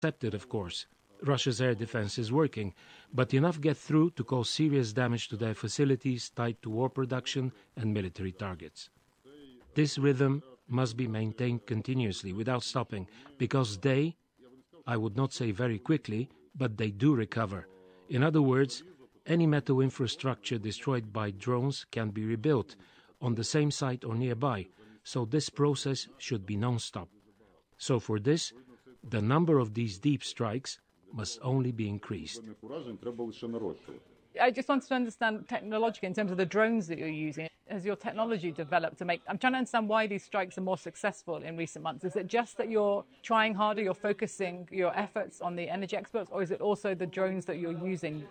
Accepted, of course. Russia's air defense is working, but enough get through to cause serious damage to their facilities tied to war production and military targets. This rhythm must be maintained continuously without stopping, because they, I would not say very quickly, but they do recover. In other words, any metal infrastructure destroyed by drones can be rebuilt on the same site or nearby, so this process should be non-stop. So for this, the number of these deep strikes must only be increased. I just wanted to understand technologically in terms of the drones that you're using. Has your technology developed to make... I'm trying to understand why these strikes are more successful in recent months. Is it just that you're trying harder, you're focusing your efforts on the energy experts, or is it also the drones that you're using?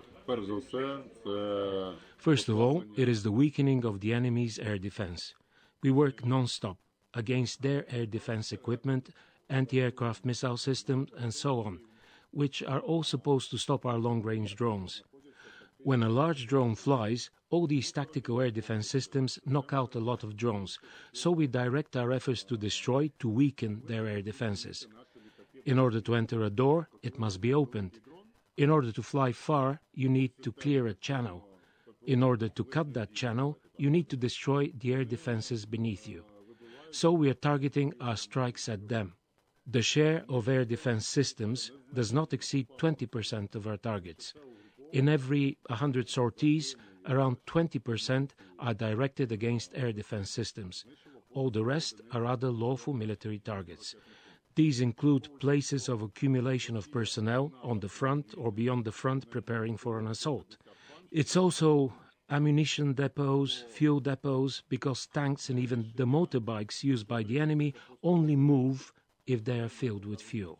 First of all, it is the weakening of the enemy's air defense. We work non-stop against their air defense equipment, anti-aircraft missile systems, and so on, which are all supposed to stop our long-range drones. When a large drone flies, all these tactical air defense systems knock out a lot of drones, so we direct our efforts to destroy, to weaken their air defenses. In order to enter a door, it must be opened. In order to fly far, you need to clear a channel. In order to cut that channel, you need to destroy the air defenses beneath you. So we are targeting our strikes at them. The share of air defense systems does not exceed 20% of our targets. In every 100 sorties, around 20% are directed against air defense systems. All the rest are other lawful military targets. These include places of accumulation of personnel on the front or beyond the front preparing for an assault. It's also ammunition depots, fuel depots, because tanks and even the motorbikes used by the enemy only move if they are filled with fuel.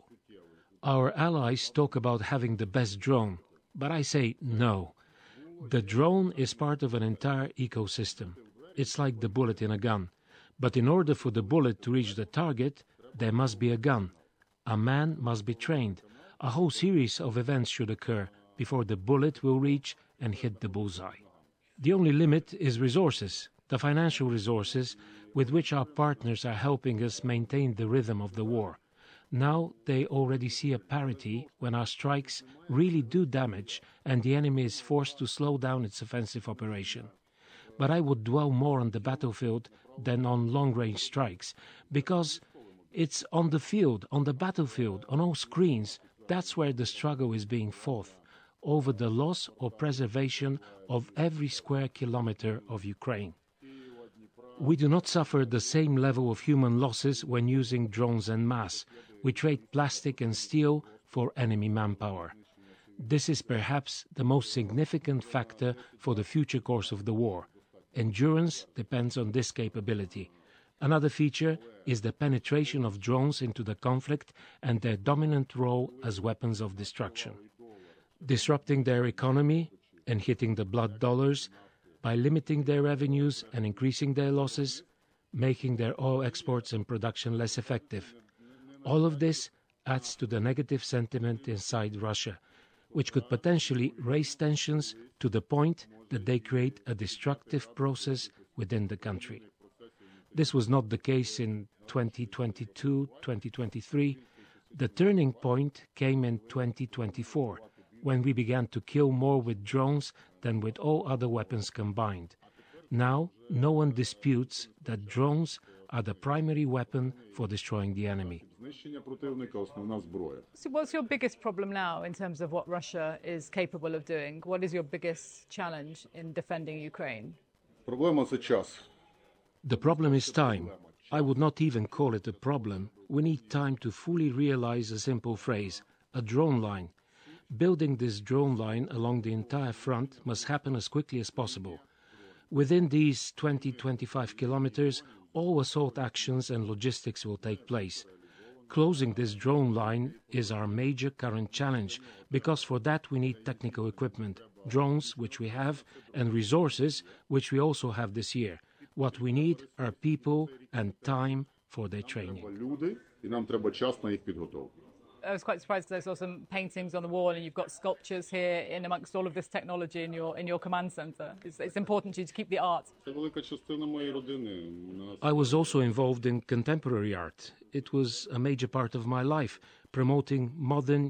Our allies talk about having the best drone, but I say no. The drone is part of an entire ecosystem. It's like the bullet in a gun. But in order for the bullet to reach the target, there must be a gun. A man must be trained. A whole series of events should occur before the bullet will reach and hit the bullseye. The only limit is resources, the financial resources with which our partners are helping us maintain the rhythm of the war. Now they already see a parity when our strikes really do damage and the enemy is forced to slow down its offensive operation. But I would dwell more on the battlefield than on long-range strikes, because it's on the field, on the battlefield, on all screens, that's where the struggle is being fought, over the loss or preservation of every square kilometer of Ukraine. We do not suffer the same level of human losses when using drones en masse. We trade plastic and steel for enemy manpower. This is perhaps the most significant factor for the future course of the war. Endurance depends on this capability. Another feature is the penetration of drones into the conflict and their dominant role as weapons of destruction. Disrupting their economy and hitting the blood dollars by limiting their revenues and increasing their losses, making their oil exports and production less effective. All of this adds to the negative sentiment inside Russia, which could potentially raise tensions to the point that they create a destructive process within the country. This was not the case in 2022, 2023. The turning point came in 2024, when we began to kill more with drones than with all other weapons combined. Now, no one disputes that drones are the primary weapon for destroying the enemy. So what's your biggest problem now in terms of what Russia is capable of doing? What is your biggest challenge in defending Ukraine? The problem is time. I would not even call it a problem. We need time to fully realize a simple phrase, a drone line. Building this drone line along the entire front must happen as quickly as possible. Within these 20-25 kilometers, all assault actions and logistics will take place. Closing this drone line is our major current challenge, because for that we need technical equipment, drones, which we have, and resources, which we also have this year. What we need are people and time for their training. I was quite surprised because I saw some paintings on the wall, and you've got sculptures here in amongst all of this technology in your command center. It's important to you to keep the art. I was also involved in contemporary art. It was a major part of my life, promoting modern